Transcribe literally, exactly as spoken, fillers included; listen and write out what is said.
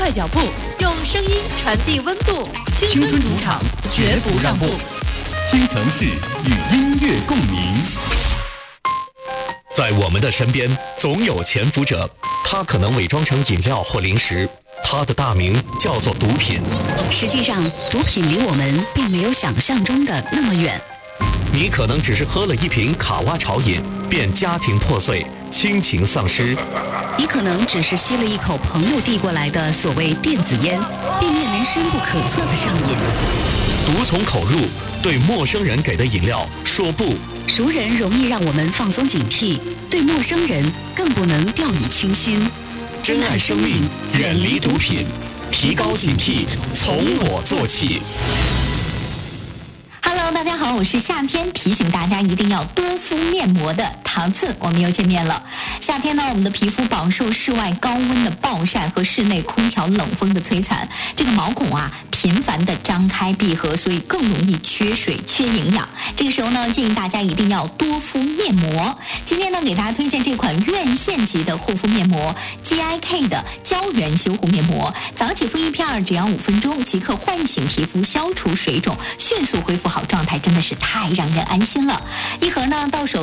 快脚步，用声音传递温度。青春主场，绝不让步。 京城市与音乐共鸣。 在我们的身边，总有潜伏者，他可能伪装成饮料或零食，他的大名叫做毒品。 实际上，毒品离我们并没有想象中的那么远。 你可能只是喝了一瓶卡哇潮饮，便家庭破碎，亲情丧失。 你可能只是吸了一口朋友递过来的所谓电子烟，并面临深不可测的上瘾。 毒从口入，对陌生人给的饮料说不。 熟人容易让我们放松警惕，对陌生人更不能掉以轻心。 珍爱生命，远离毒品，提高警惕，从我做起。 Hello， 大家好，我是夏天，提醒大家一定要多敷面膜的唐次，我们又见面了。夏天呢，我们的皮肤饱受室外高温的暴晒和室内空调冷风的摧残，这个毛孔啊频繁的张开闭合，所以更容易缺水、缺营养。这个时候呢，建议大家一定要多敷面膜。今天呢，给大家推荐这款院线级的护肤面膜 G I K 的胶原修护面膜，早上起敷一片，只要五分钟即可唤醒皮肤，消除水肿，迅速恢复好状态，真的是太让人安心了。一盒呢到手